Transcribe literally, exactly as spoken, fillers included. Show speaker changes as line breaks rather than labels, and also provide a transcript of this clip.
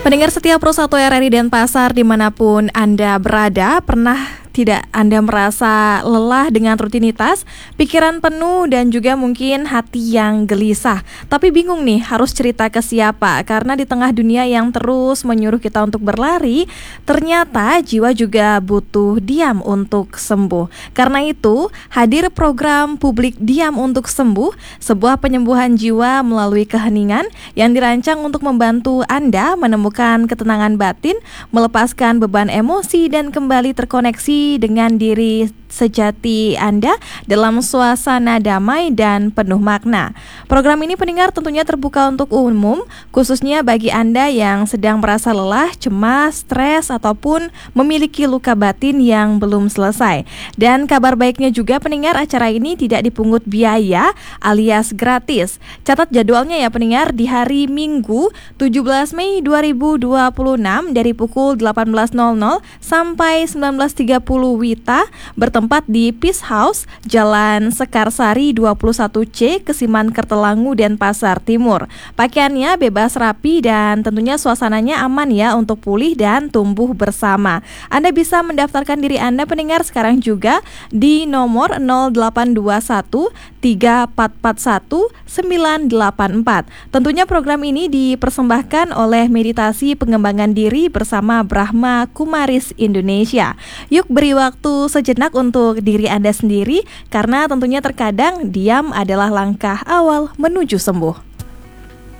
Pendengar setia Pro satu R R I Denpasar dimanapun Anda berada, pernah tidak Anda merasa lelah dengan rutinitas, pikiran penuh dan juga mungkin hati yang gelisah, tapi bingung nih harus cerita ke siapa? Karena di tengah dunia yang terus menyuruh kita untuk berlari, ternyata jiwa juga butuh diam untuk sembuh. Karena itu, hadir program Publik Diam untuk Sembuh, sebuah penyembuhan jiwa melalui keheningan yang dirancang untuk membantu Anda menemukan ketenangan batin, melepaskan beban emosi dan kembali terkoneksi dengan diri sejati Anda dalam suasana damai dan penuh makna. Program ini pendengar tentunya terbuka untuk umum, khususnya bagi Anda yang sedang merasa lelah, cemas, stres, ataupun memiliki luka batin yang belum selesai. Dan kabar baiknya juga pendengar, acara ini tidak dipungut biaya alias gratis. Catat jadwalnya ya pendengar, di hari Minggu tujuh belas Mei dua ribu dua puluh enam dari pukul delapan belas nol nol sampai sembilan belas tiga puluh W I T A, bertempat di Peace House, Jalan Sekarsari dua puluh satu C, Kesiman Kertelangu, Denpasar Timur. Pakaiannya bebas rapi dan tentunya suasananya aman ya untuk pulih dan tumbuh bersama. Anda bisa mendaftarkan diri Anda pendengar sekarang juga di nomor nol delapan dua satu tiga empat empat satu sembilan delapan empat. Tentunya program ini dipersembahkan oleh Meditasi Pengembangan Diri bersama Brahma Kumaris Indonesia. Yuk beri waktu sejenak untuk diri Anda sendiri, karena tentunya terkadang diam adalah langkah awal menuju sembuh.